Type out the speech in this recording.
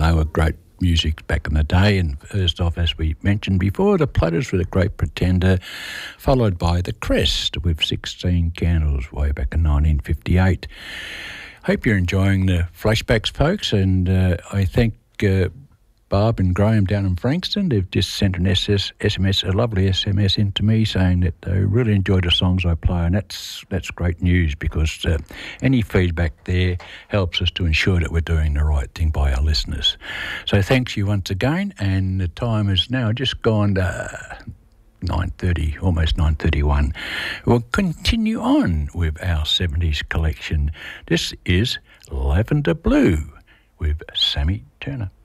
they were great music back in the day. And first off, as we mentioned before, the Platters with A Great Pretender, followed by the Crest with 16 Candles way back in 1958. Hope you're enjoying the flashbacks, folks, and I thank Barb and Graham down in Frankston. They've just sent an SMS, a lovely SMS in to me saying that they really enjoy the songs I play, and that's great news, because any feedback there helps us to ensure that we're doing the right thing by our listeners. So thanks you once again, and the time is now just gone to 9:30, almost 9:31. We'll continue on with our 70s collection. This is Lavender Blue with Sammy Turner.